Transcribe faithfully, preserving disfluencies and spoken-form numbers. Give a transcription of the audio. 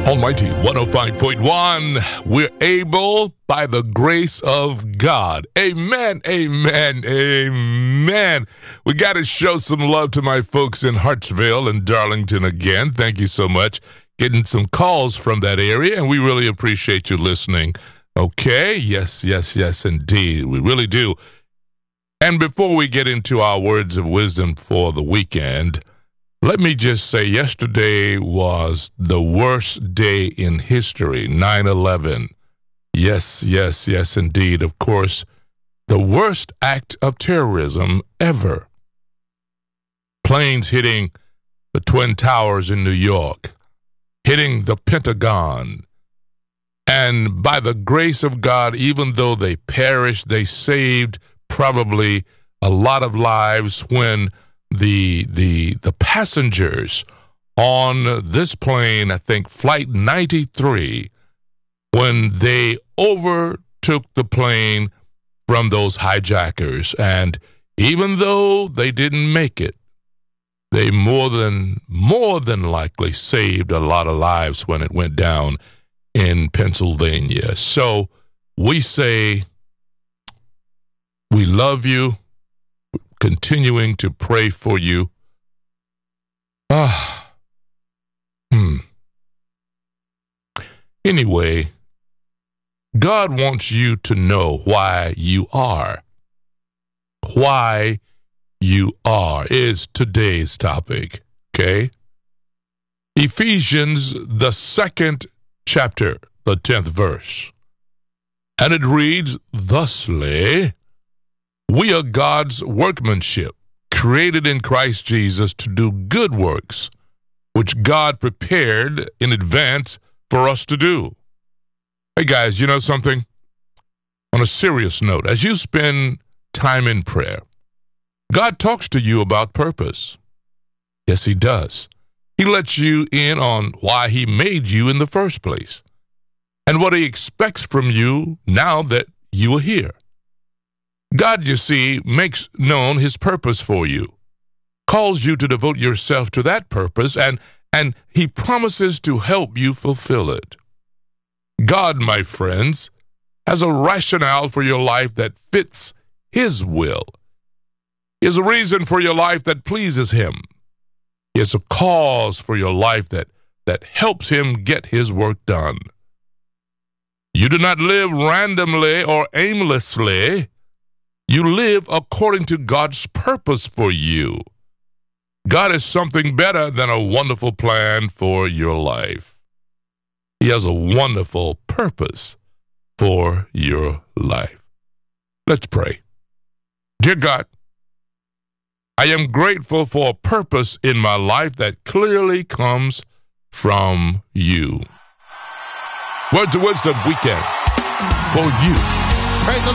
Almighty one oh five point one. We're able by the grace of God. Amen, amen, amen. We got to show some love to my folks in Hartsville and Darlington again. Thank you so much. Getting some calls from that area, and we really appreciate you listening. Okay? Yes, yes, yes, indeed. We really do. And before we get into our words of wisdom for the weekend, let me just say yesterday was the worst day in history, nine eleven. Yes, yes, yes, indeed. Of course, the worst act of terrorism ever. Planes hitting the Twin Towers in New York, hitting the Pentagon. And by the grace of God, even though they perished, they saved probably a lot of lives when the the the passengers on this plane, I think flight ninety-three, when they overtook the plane from those hijackers. And even though they didn't make it, they more than more than likely saved a lot of lives when it went down in Pennsylvania. So we say we love you, continuing to pray for you. Ah, hmm. Anyway, God wants you to know why you are. Why you are is today's topic, okay? Ephesians, the second chapter, the tenth verse. And it reads thusly: we are God's workmanship, created in Christ Jesus to do good works, which God prepared in advance for us to do. Hey guys, you know something? On a serious note, as you spend time in prayer, God talks to you about purpose. Yes, He does. He lets you in on why He made you in the first place, and what He expects from you now that you are here. God, you see, makes known His purpose for you, calls you to devote yourself to that purpose, and, and He promises to help you fulfill it. God, my friends, has a rationale for your life that fits His will. He has a reason for your life that pleases Him. He has a cause for your life that, that helps Him get His work done. You do not live randomly or aimlessly. You live according to God's purpose for you. God has something better than a wonderful plan for your life. He has a wonderful purpose for your life. Let's pray. Dear God, I am grateful for a purpose in my life that clearly comes from you. Words of Wisdom Weekend for you. Praise the